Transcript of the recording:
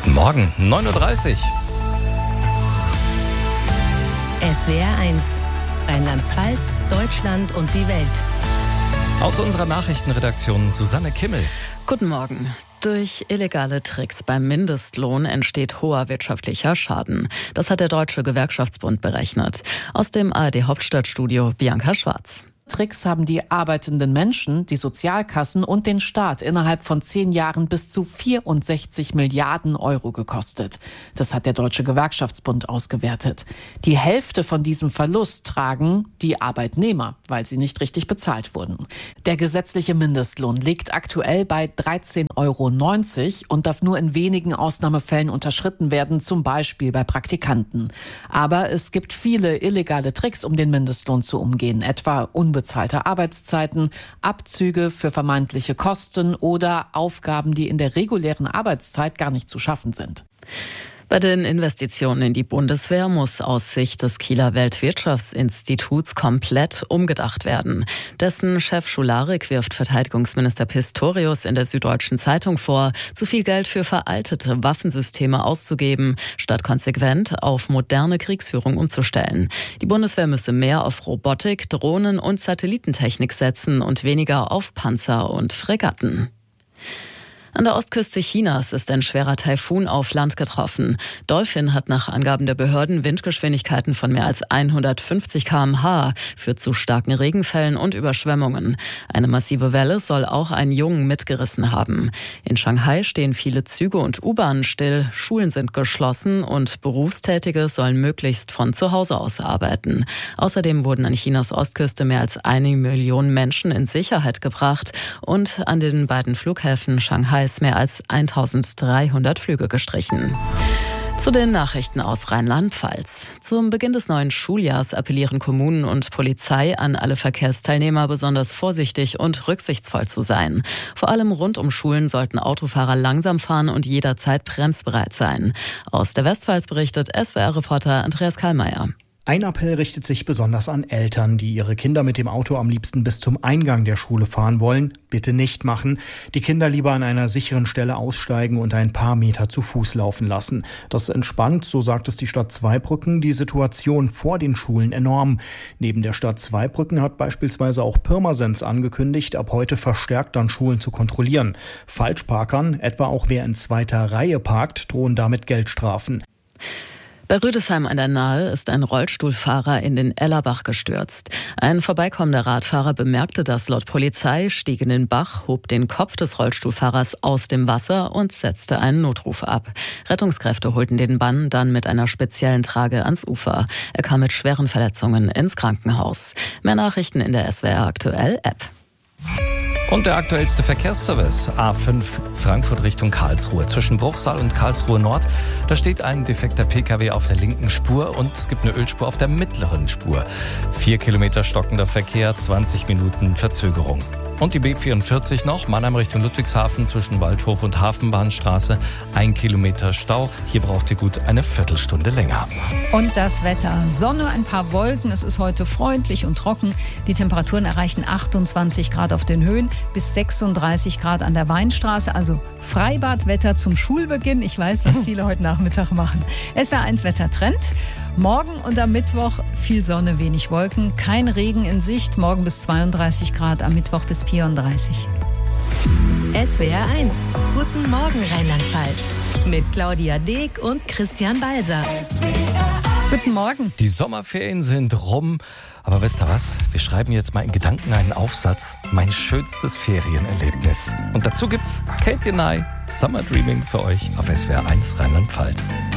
Guten Morgen, 9:30 Uhr. SWR 1, Rheinland-Pfalz, Deutschland und die Welt. Aus unserer Nachrichtenredaktion Susanne Kimmel. Guten Morgen. Durch illegale Tricks beim Mindestlohn entsteht hoher wirtschaftlicher Schaden. Das hat der Deutsche Gewerkschaftsbund berechnet. Aus dem ARD-Hauptstadtstudio Bianca Schwarz. Tricks haben die arbeitenden Menschen, die Sozialkassen und den Staat innerhalb von 10 Jahren bis zu 64 Milliarden Euro gekostet. Das hat der Deutsche Gewerkschaftsbund ausgewertet. Die Hälfte von diesem Verlust tragen die Arbeitnehmer, weil sie nicht richtig bezahlt wurden. Der gesetzliche Mindestlohn liegt aktuell bei 13,90 € und darf nur in wenigen Ausnahmefällen unterschritten werden, zum Beispiel bei Praktikanten. Aber es gibt viele illegale Tricks, um den Mindestlohn zu umgehen, etwa unbezahlte Arbeitszeiten, Abzüge für vermeintliche Kosten oder Aufgaben, die in der regulären Arbeitszeit gar nicht zu schaffen sind. Bei den Investitionen in die Bundeswehr muss aus Sicht des Kieler Weltwirtschaftsinstituts komplett umgedacht werden. Dessen Chef Schularik wirft Verteidigungsminister Pistorius in der Süddeutschen Zeitung vor, zu viel Geld für veraltete Waffensysteme auszugeben, statt konsequent auf moderne Kriegsführung umzustellen. Die Bundeswehr müsse mehr auf Robotik, Drohnen und Satellitentechnik setzen und weniger auf Panzer und Fregatten. An der Ostküste Chinas ist ein schwerer Taifun auf Land getroffen. Dolphin hat nach Angaben der Behörden Windgeschwindigkeiten von mehr als 150 km/h, führt zu starken Regenfällen und Überschwemmungen. Eine massive Welle soll auch einen Jungen mitgerissen haben. In Shanghai stehen viele Züge und U-Bahnen still, Schulen sind geschlossen und Berufstätige sollen möglichst von zu Hause aus arbeiten. Außerdem wurden an Chinas Ostküste mehr als 1 Million Menschen in Sicherheit gebracht und an den beiden Flughäfen Shanghai mehr als 1300 Flüge gestrichen. Zu den Nachrichten aus Rheinland-Pfalz. Zum Beginn des neuen Schuljahrs appellieren Kommunen und Polizei an alle Verkehrsteilnehmer, besonders vorsichtig und rücksichtsvoll zu sein. Vor allem rund um Schulen sollten Autofahrer langsam fahren und jederzeit bremsbereit sein. Aus der Westpfalz berichtet SWR-Reporter Andreas Kallmeier. Ein Appell richtet sich besonders an Eltern, die ihre Kinder mit dem Auto am liebsten bis zum Eingang der Schule fahren wollen. Bitte nicht machen. Die Kinder lieber an einer sicheren Stelle aussteigen und ein paar Meter zu Fuß laufen lassen. Das entspannt, so sagt es die Stadt Zweibrücken, die Situation vor den Schulen enorm. Neben der Stadt Zweibrücken hat beispielsweise auch Pirmasens angekündigt, ab heute verstärkt an Schulen zu kontrollieren. Falschparkern, etwa auch wer in zweiter Reihe parkt, drohen damit Geldstrafen. Bei Rüdesheim an der Nahe ist ein Rollstuhlfahrer in den Ellerbach gestürzt. Ein vorbeikommender Radfahrer bemerkte das laut Polizei, stieg in den Bach, hob den Kopf des Rollstuhlfahrers aus dem Wasser und setzte einen Notruf ab. Rettungskräfte holten den Mann dann mit einer speziellen Trage ans Ufer. Er kam mit schweren Verletzungen ins Krankenhaus. Mehr Nachrichten in der SWR Aktuell App. Und der aktuellste Verkehrsservice, A5 Frankfurt Richtung Karlsruhe. Zwischen Bruchsal und Karlsruhe Nord, da steht ein defekter Pkw auf der linken Spur und es gibt eine Ölspur auf der mittleren Spur. 4 Kilometer stockender Verkehr, 20 Minuten Verzögerung. Und die B44 noch, Mannheim Richtung Ludwigshafen zwischen Waldhof und Hafenbahnstraße. 1 Kilometer Stau, hier braucht ihr gut eine Viertelstunde länger. Und das Wetter, Sonne, ein paar Wolken, es ist heute freundlich und trocken. Die Temperaturen erreichen 28 Grad auf den Höhen bis 36 Grad an der Weinstraße. Also Freibadwetter zum Schulbeginn. Ich weiß, was viele heute Nachmittag machen. SWR 1 Wettertrend. Morgen und am Mittwoch viel Sonne, wenig Wolken, kein Regen in Sicht. Morgen bis 32 Grad, am Mittwoch bis 34. SWR 1, guten Morgen Rheinland-Pfalz. Mit Claudia Deek und Christian Balser. Guten Morgen. Die Sommerferien sind rum. Aber wisst ihr was? Wir schreiben jetzt mal in Gedanken einen Aufsatz. Mein schönstes Ferienerlebnis. Und dazu gibt's Katie and I, Summer Dreaming für euch auf SWR 1 Rheinland-Pfalz.